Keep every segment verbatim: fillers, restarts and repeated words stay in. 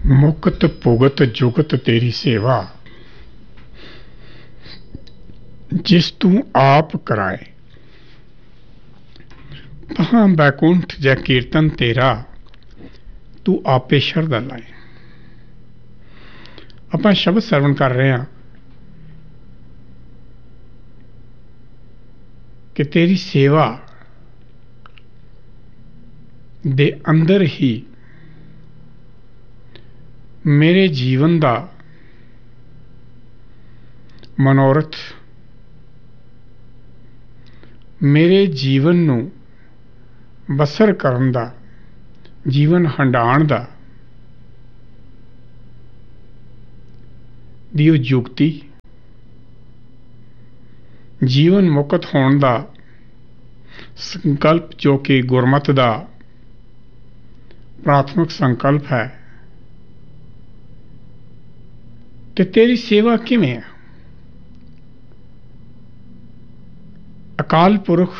मुक्त भुगत जुगत तेरी सेवा, जिस तू आप कराए। तहां बैकुंठ जै कीर्तन तेरा, तू आपे शरदा लाए। ਆਪਾਂ ਸ਼ਬਦ ਸਰਵਣ ਕਰ ਰਹੇ ਹਾਂ ਕਿ ਤੇਰੀ ਸੇਵਾ ਦੇ ਅੰਦਰ ਹੀ ਮੇਰੇ ਜੀਵਨ ਦਾ ਮਨੋਰਥ, ਮੇਰੇ ਜੀਵਨ ਨੂੰ ਬਸਰ ਕਰਨ ਦਾ, ਜੀਵਨ ਹੰਡਾਉਣ ਦਾ ਦੀ ਉਹ ਯੁਕਤੀ, ਜੀਵਨ ਮੁਕਤ ਹੋਣ ਦਾ ਸੰਕਲਪ ਜੋ ਕਿ ਗੁਰਮਤਿ ਦਾ ਪ੍ਰਾਥਮਿਕ ਸੰਕਲਪ ਹੈ, ਤੇ ਤੇਰੀ ਸੇਵਾ ਕਿਵੇਂ ਹੈ? ਅਕਾਲ ਪੁਰਖ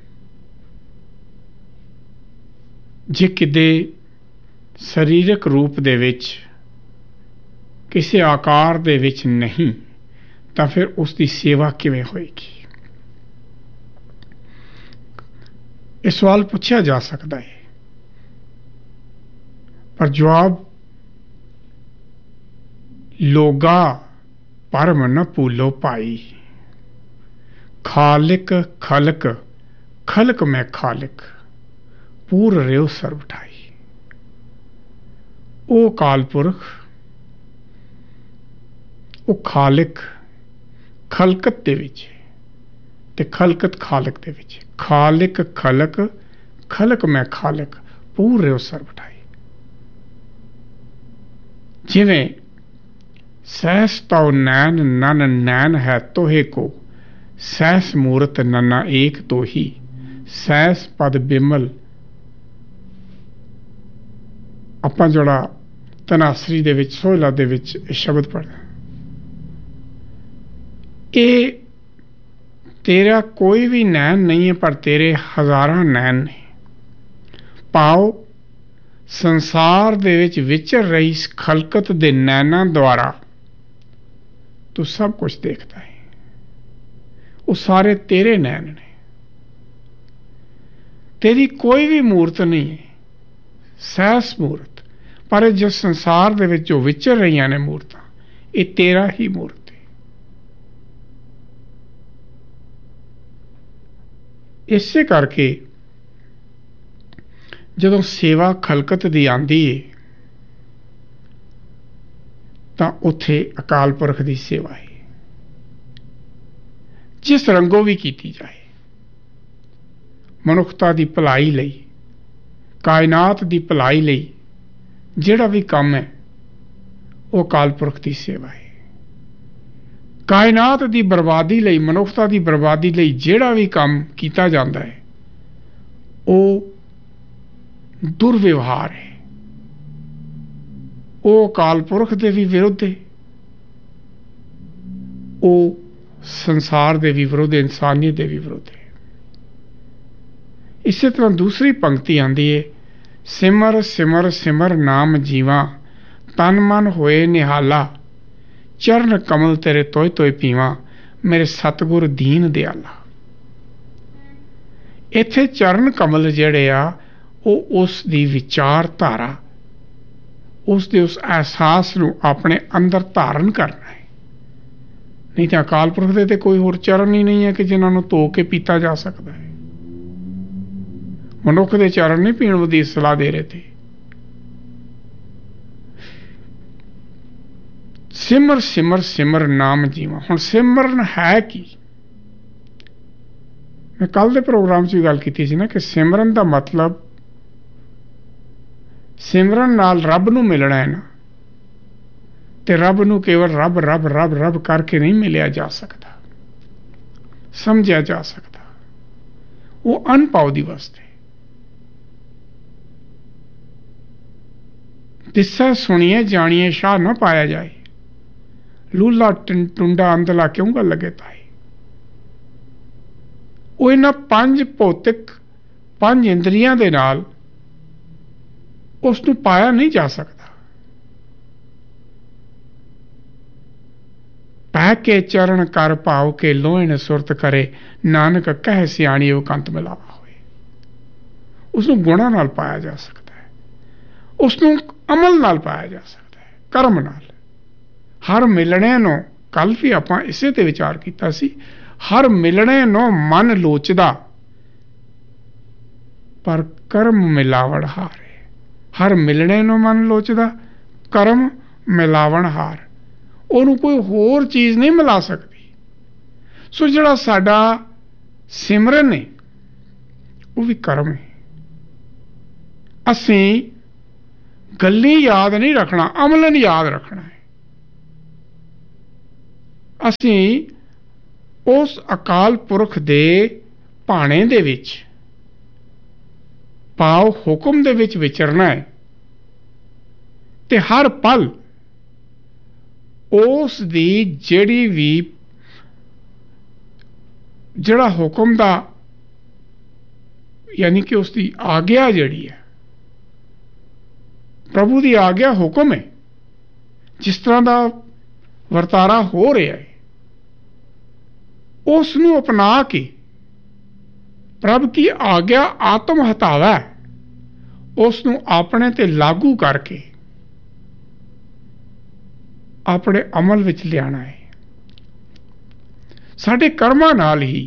ਜੇ ਕਿਤੇ ਸਰੀਰਕ ਰੂਪ ਦੇ ਵਿੱਚ ਕਿਸੇ ਆਕਾਰ ਦੇ ਵਿੱਚ ਨਹੀਂ ਤਾਂ ਫਿਰ ਉਸ ਦੀ ਸੇਵਾ ਕਿਵੇਂ ਹੋਏਗੀ? ਇਹ ਸਵਾਲ ਪੁੱਛਿਆ ਜਾ ਸਕਦਾ ਹੈ, ਪਰ ਜਵਾਬ ਲੋਗਾ ਪਰਮ ਨ ਭੂਲੋ ਭਾਈ, ਖਾਲਿਕ ਖਲਕ ਖਲਕ ਮੈਂ ਖਾਲਿਕ, ਪੂਰ ਰਿਓ ਸਰਬ ਠਾਈ। ਉਹ ਅਕਾਲ ਪੁਰਖ, ਉਹ ਖਾਲਿਕ ਖਲਕਤ ਦੇ ਵਿੱਚ ਤੇ ਖਲਕਤ ਖਾਲਿਕ ਦੇ ਵਿੱਚ। ਖਾਲਿਕ ਖਲਕ ਖਲਕ ਮੈਂ ਖਾਲਿਕ, ਪੂਰ ਰਿਓ ਸਰਬ ਠਾਈ। ਜਿਵੇਂ ਸਹਿਸ ਤਉ ਨੈਨ ਨਨ ਨੈਨ ਹੈ ਤੋਹੇ ਕੋ, ਸਹਿਸ ਮੂਰਤ ਨਨਾ ਏਕ ਤੋਹੀ, ਸਹਿਸ ਪਦ ਬਿਮਲ। ਆਪਾਂ ਜਿਹੜਾ ਧਨਾਸਰੀ ਦੇ ਵਿੱਚ ਸੋਹਲਾ ਦੇ ਵਿੱਚ ਇਹ ਸ਼ਬਦ ਪੜ੍ਹਦੇ, ਇਹ ਤੇਰਾ ਕੋਈ ਵੀ ਨੈਣ ਨਹੀਂ ਹੈ, ਪਰ ਤੇਰੇ ਹਜ਼ਾਰਾਂ ਨੈਣ ਨੇ। ਪਾਓ ਸੰਸਾਰ ਦੇ ਵਿੱਚ ਵਿਚਰ ਰਹੀ ਖਲਕਤ ਦੇ ਨੈਣਾਂ ਦੁਆਰਾ ਤੂੰ ਸਭ ਕੁਝ ਦੇਖਦਾ ਹੈ। ਉਹ ਸਾਰੇ ਤੇਰੇ ਨੈਣ ਨੇ, ਤੇਰੀ ਕੋਈ ਵੀ ਮੂਰਤ ਨਹੀਂ ਹੈ, ਸਹਿਸ ਮੂਰਤ। ਪਰ ਜਿਸ ਸੰਸਾਰ ਦੇ ਵਿੱਚ ਜੋ ਵਿਚਰ ਰਹੀਆਂ ਨੇ ਮੂਰਤਾਂ, ਇਹ ਤੇਰਾ ਹੀ ਮੂਰਤ। ਇਸੇ ਕਰਕੇ ਜਦੋਂ ਸੇਵਾ ਖਲਕਤ ਦੀ ਆਉਂਦੀ ਹੈ ਤਾਂ ਉੱਥੇ ਅਕਾਲ ਪੁਰਖ ਦੀ ਸੇਵਾ ਹੈ, ਜਿਸ ਰੰਗੋਂ ਵੀ ਕੀਤੀ ਜਾਏ। ਮਨੁੱਖਤਾ ਦੀ ਭਲਾਈ ਲਈ, ਕਾਇਨਾਤ ਦੀ ਭਲਾਈ ਲਈ ਜਿਹੜਾ ਵੀ ਕੰਮ ਹੈ ਉਹ ਅਕਾਲ ਪੁਰਖ ਦੀ ਸੇਵਾ ਹੈ। ਕਾਇਨਾਤ ਦੀ ਬਰਬਾਦੀ ਲਈ, ਮਨੁੱਖਤਾ ਦੀ ਬਰਬਾਦੀ ਲਈ ਜਿਹੜਾ ਵੀ ਕੰਮ ਕੀਤਾ ਜਾਂਦਾ ਹੈ ਉਹ ਦੁਰਵਿਵਹਾਰ ਹੈ, ਉਹ ਅਕਾਲ ਪੁਰਖ ਦੇ ਵੀ ਵਿਰੁੱਧ ਹੈ, ਉਹ ਸੰਸਾਰ ਦੇ ਵੀ ਵਿਰੁੱਧ, ਇਨਸਾਨੀਅਤ ਦੇ ਵੀ ਵਿਰੁੱਧ ਹੈ। ਇਸੇ ਤਰ੍ਹਾਂ ਦੂਸਰੀ ਪੰਕਤੀ ਆਉਂਦੀ ਹੈ, ਸਿਮਰ ਸਿਮਰ ਸਿਮਰ ਨਾਮ ਜੀਵਾ, ਤਨ ਮਨ ਹੋਏ ਨਿਹਾਲਾ, ਚਰਨ ਕਮਲ ਤੇਰੇ ਤੋਏ ਤੋਏ ਪੀਵਾਂ, ਮੇਰੇ ਸਤਿਗੁਰ ਦੀਨ ਦਿਆਲਾ। ਇੱਥੇ ਚਰਨ ਕਮਲ ਜਿਹੜੇ ਆ ਉਹ ਉਸ ਦੀ ਵਿਚਾਰਧਾਰਾ, ਉਸ ਦੇ ਉਸ ਅਹਿਸਾਸ ਨੂੰ ਆਪਣੇ ਅੰਦਰ ਧਾਰਨ ਕਰਨਾ ਹੈ। ਨਹੀਂ ਤਾਂ ਅਕਾਲ ਪੁਰਖ ਦੇ ਤੇ ਕੋਈ ਹੋਰ ਚਰਨ ਹੀ ਨਹੀਂ ਹੈ ਕਿ ਜਿਨ੍ਹਾਂ ਨੂੰ ਧੋ ਕੇ ਪੀਤਾ ਜਾ ਸਕਦਾ ਹੈ। ਮਨੁੱਖ ਦੇ ਚਰਨ ਨਹੀਂ ਪੀਣ ਦੀ ਸਲਾਹ ਦੇ ਰਹੇ ਤੇ। ਸਿਮਰ ਸਿਮਰ ਸਿਮਰ ਨਾਮ ਜੀਵਾ। ਹੁਣ ਸਿਮਰਨ ਹੈ ਕੀ? ਮੈਂ ਕੱਲ ਦੇ ਪ੍ਰੋਗਰਾਮ 'ਚ ਵੀ ਗੱਲ ਕੀਤੀ ਸੀ ਨਾ ਕਿ ਸਿਮਰਨ ਦਾ ਮਤਲਬ ਸਿਮਰਨ ਨਾਲ ਰੱਬ ਨੂੰ ਮਿਲਣਾ ਹੈ ਨਾ, ਤੇ ਰੱਬ ਨੂੰ ਕੇਵਲ ਰੱਬ ਰੱਬ ਰੱਬ ਰੱਬ ਕਰਕੇ ਨਹੀਂ ਮਿਲਿਆ ਜਾ ਸਕਦਾ, ਸਮਝਿਆ ਜਾ ਸਕਦਾ। ਉਹ ਅਨਭਉ ਦੀ ਵਸਤ ਹੈ। ਦਿਸਾ ਸੁਣੀਏ ਜਾਣੀਏ ਸ਼ਾਹ ਨਾ ਪਾਇਆ ਜਾਏ, ਲੂਲਾ ਟੁੰਡਾ ਅੰਦਲਾ ਕਿਉਂ ਗੱਲ ਲੱਗੇ ਤਾਏ। ਉਹ ਇਹਨਾਂ ਪੰਜ ਭੌਤਿਕ ਪੰਜ ਇੰਦਰੀਆਂ ਦੇ ਨਾਲ ਉਸ ਨੂੰ ਪਾਇਆ ਨਹੀਂ ਜਾ ਸਕਦਾ। ਬਹਿ ਕੇ ਚਰਨ ਕਰ ਭਾਵ ਕੇ ਲੋਹਣ ਸੁਰਤ ਕਰੇ, ਨਾਨਕ ਕਹਿ ਸਿਆਣੀ ਉਹ ਕੰਤ ਮਿਲਾਵਾ ਹੋਏ। ਉਸ ਨੂੰ ਗੁਣਾਂ ਨਾਲ ਪਾਇਆ ਜਾ ਸਕਦਾ ਹੈ, ਉਸ ਨੂੰ ਅਮਲ ਨਾਲ ਪਾਇਆ ਜਾ ਸਕਦਾ ਹੈ, ਕਰਮ ਨਾਲ। ਹਰ ਮਿਲਣੇ ਨੂੰ, ਕੱਲ ਵੀ ਆਪਾਂ ਇਸੇ ਤੇ ਵਿਚਾਰ ਕੀਤਾ ਸੀ, ਹਰ ਮਿਲਣੇ ਨੂੰ ਮਨ ਲੋਚਦਾ ਪਰ ਕਰਮ ਮਿਲਾਵਣ ਹਾਰ ਹੈ। ਹਰ ਮਿਲਣੇ ਨੂੰ ਮਨ ਲੋਚਦਾ, ਕਰਮ ਮਿਲਾਵਣ ਹਾਰ। ਉਹਨੂੰ ਕੋਈ ਹੋਰ ਚੀਜ਼ ਨਹੀਂ ਮਿਲਾ ਸਕਦੀ। ਸੋ ਜਿਹੜਾ ਸਾਡਾ ਸਿਮਰਨ ਹੈ ਉਹ ਵੀ ਕਰਮ ਹੈ। ਅਸੀਂ ਗੱਲੀ ਯਾਦ ਨਹੀਂ ਰੱਖਣਾ, ਅਮਲਨ ਯਾਦ ਰੱਖਣਾ ਹੈ। ਅਸੀਂ ਉਸ ਅਕਾਲ ਪੁਰਖ ਦੇ ਭਾਣੇ ਦੇ ਵਿੱਚ, ਭਾਵ ਹੁਕਮ ਦੇ ਵਿੱਚ ਵਿਚਰਨਾ ਹੈ ਤੇ ਹਰ ਪਲ ਉਸ ਦੀ ਜਿਹੜੀ ਵੀ ਜਿਹੜਾ ਹੁਕਮ ਦਾ ਯਾਨੀ ਕਿ ਉਸ ਦੀ ਆਗਿਆ ਜਿਹੜੀ ਹੈ, ਪ੍ਰਭੂ ਦੀ ਆਗਿਆ ਹੁਕਮ ਹੈ, ਜਿਸ ਤਰ੍ਹਾਂ ਦਾ ਵਰਤਾਰਾ ਹੋ ਰਿਹਾ ਹੈ ਉਸ ਨੂੰ ਅਪਣਾ ਕੇ ਪ੍ਰਭ ਕੀ ਆਗਿਆ ਆਤਮ ਹਟਾਵਾ, ਉਸ ਨੂੰ ਆਪਣੇ ਤੇ ਲਾਗੂ ਕਰਕੇ ਆਪਣੇ ਅਮਲ ਵਿੱਚ ਲਿਆਣਾ ਹੈ। ਸਾਡੇ ਕਰਮਾਂ ਨਾਲ ਹੀ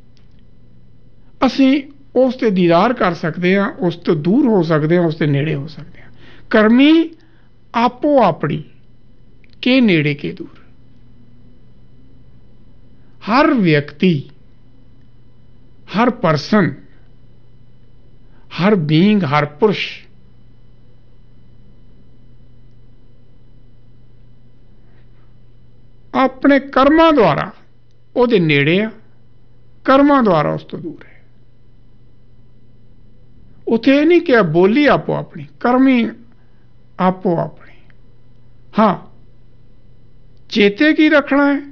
ਅਸੀਂ ਉਸ ਤੇ ਦੀਦਾਰ ਕਰ ਸਕਦੇ ਹਾਂ, ਉਸ ਤੋਂ ਦੂਰ ਹੋ ਸਕਦੇ ਹਾਂ, ਉਸ ਦੇ ਨੇੜੇ ਹੋ ਸਕਦੇ ਹਾਂ। ਕਰਮੀ ਆਪੋ ਆਪਣੀ ਕੇ ਨੇੜੇ ਕੇ ਦੂਰ। ਹਰ ਵਿਅਕਤੀ, ਹਰ ਪਰਸਨ, ਹਰ ਬੀਇੰਗ, ਹਰ ਪੁਰਸ਼ ਆਪਣੇ ਕਰਮਾਂ ਦੁਆਰਾ ਉਹਦੇ ਨੇੜੇ ਆ, ਕਰਮਾਂ ਦੁਆਰਾ ਉਸ ਤੋਂ ਦੂਰ ਹੈ। ਉੱਥੇ ਇਹ ਨਹੀਂ ਕਿ ਬੋਲੀ ਆਪੋ ਆਪਣੀ, ਕਰਮੀ ਆਪੋ ਆਪਣੀ। ਹਾਂ, ਚੇਤੇ ਕੀ ਰੱਖਣਾ ਹੈ?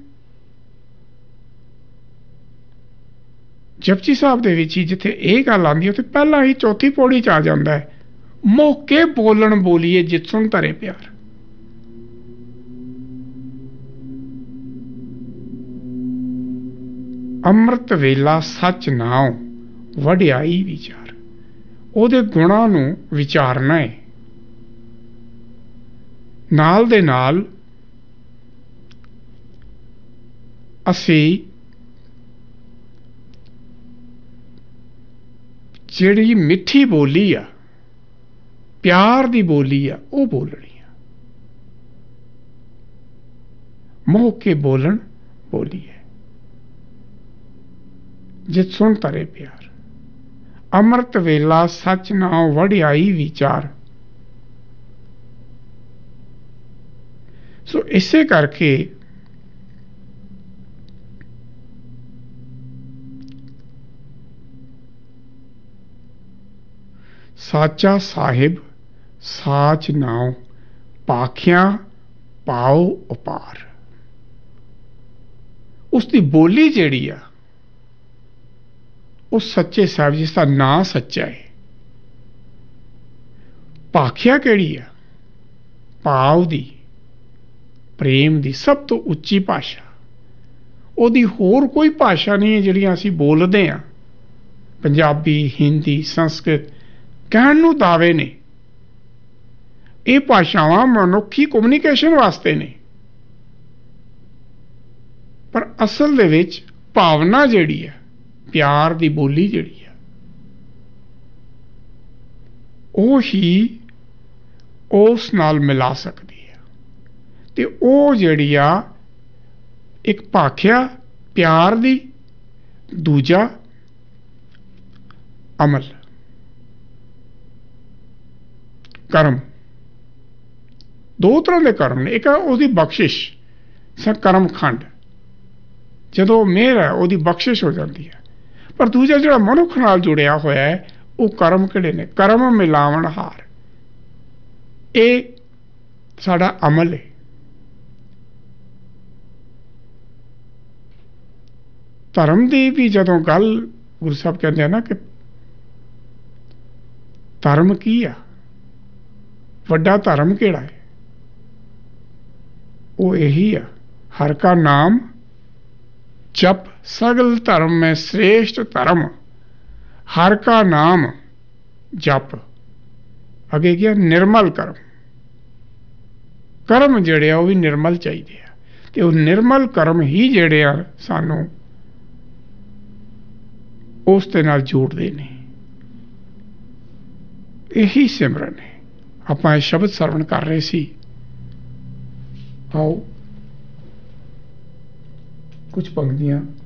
ਜਪਜੀ ਸਾਹਿਬ ਦੇ ਵਿੱਚ ਹੀ ਜਿੱਥੇ ਇਹ ਗੱਲ ਆਉਂਦੀ ਹੈ ਉੱਥੇ ਪਹਿਲਾਂ ਹੀ ਚੌਥੀ ਪੌੜੀ ਚ ਆ ਜਾਂਦਾ ਹੈ, ਮੋਹ ਕੇ ਬੋਲਣ ਬੋਲੀਏ ਜਿਤ ਸੁਣ ਧਰੇ ਪਿਆਰ। ਅੰਮ੍ਰਿਤ ਵੇਲਾ ਸੱਚ ਨਾਉ ਵਡਿਆਈ ਵਿਚਾਰ। ਉਹਦੇ ਗੁਣਾਂ ਨੂੰ ਵਿਚਾਰਨਾ ਹੈ। ਨਾਲ ਦੇ ਨਾਲ ਅਸੀਂ ਜਿਹੜੀ ਮਿੱਠੀ ਬੋਲੀ ਆ, ਪਿਆਰ ਦੀ ਬੋਲੀ ਆ, ਉਹ ਬੋਲਣੀ ਆ। ਮੋਹ ਕੇ ਬੋਲਣ ਬੋਲੀ ਹੈ ਜਿਤ ਸੁਣ ਧਰੇ ਪਿਆਰ। ਅੰਮ੍ਰਿਤ ਵੇਲਾ ਸੱਚ ਨਾਉ ਵਡਿਆਈ ਵਿਚਾਰ। ਸੋ ਇਸੇ ਕਰਕੇ ਸਾਚਾ ਸਾਹਿਬ ਸਾਚ ਨਾਉ ਪਾਖਿਆਂ ਪਾਉ ਉਪਾਰ। ਉਸ ਦੀ ਬੋਲੀ ਜਿਹੜੀ ਆ ਉਹ ਸੱਚੇ ਸਾਹਿਬ ਜਿਸ ਦਾ ਨਾਂ ਸੱਚਾ ਹੈ। ਭਾਖਿਆ ਕਿਹੜੀ ਆ? ਭਾਵ ਦੀ, ਪ੍ਰੇਮ ਦੀ ਸਭ ਤੋਂ ਉੱਚੀ ਭਾਸ਼ਾ। ਉਹਦੀ ਹੋਰ ਕੋਈ ਭਾਸ਼ਾ ਨਹੀਂ ਹੈ ਜਿਹੜੀਆਂ ਅਸੀਂ ਬੋਲਦੇ ਹਾਂ। ਪੰਜਾਬੀ, ਹਿੰਦੀ, ਸੰਸਕ੍ਰਿਤ ਕਹਿਣ ਨੂੰ ਦਾਅਵੇ ਨੇ। ਇਹ ਭਾਸ਼ਾਵਾਂ ਮਨੁੱਖੀ ਕਮਿਊਨੀਕੇਸ਼ਨ ਵਾਸਤੇ ਨੇ, ਪਰ ਅਸਲ ਦੇ ਵਿੱਚ ਭਾਵਨਾ ਜਿਹੜੀ ਹੈ, ਪਿਆਰ ਦੀ ਬੋਲੀ ਜਿਹੜੀ ਆ, ਉਹ ਹੀ ਉਸ ਨਾਲ ਮਿਲਾ ਸਕਦੀ ਹੈ। ਤੇ ਉਹ ਜਿਹੜੀ ਆ ਇੱਕ ਭਾਖਿਆ ਪਿਆਰ ਦੀ, ਦੂਜਾ ਅਮਲ ਕਰਮ। ਦੋ ਤਰ੍ਹਾਂ ਦੇ ਕਰਮ ਨੇ। ਇੱਕ ਉਹਦੀ ਬਖਸ਼ਿਸ਼, ਕਰਮ ਖੰਡ, ਜਦੋਂ ਮਿਹਰ ਹੈ ਉਹਦੀ ਬਖਸ਼ਿਸ਼ ਹੋ ਜਾਂਦੀ ਹੈ। ਪਰ ਦੂਜਾ ਜਿਹੜਾ ਮਨੁੱਖ ਨਾਲ ਜੁੜਿਆ ਹੋਇਆ ਹੈ ਉਹ ਕਰਮ ਕਿਹੜੇ ਨੇ? ਕਰਮ ਮਿਲਾਵਣ ਹਾਰ। ਇਹ ਸਾਡਾ ਅਮਲ ਹੈ। ਧਰਮ ਦੀ ਵੀ ਜਦੋਂ ਗੱਲ ਗੁਰੂ ਸਾਹਿਬ ਕਹਿੰਦੇ ਆ ਨਾ ਕਿ ਧਰਮ ਕੀ ਆ, ਵੱਡਾ ਧਰਮ ਕਿਹੜਾ ਹੈ? ਉਹ ਇਹੀ ਆ हर का नाम जप सगल धर्म में श्रेष्ठ धर्म। हर का नाम जप अगे क्या निर्मल कर्म। कर्म जिहड़े आ वो भी निर्मल चाहिए आ ते वो निर्मल कर्म ही जिहड़े आ सानू उस दे नाल जोड़दे ने। यही सिमरन है। आपां इह शब्द सरवण कर रहे सी। आओ कुछ पंक्तियां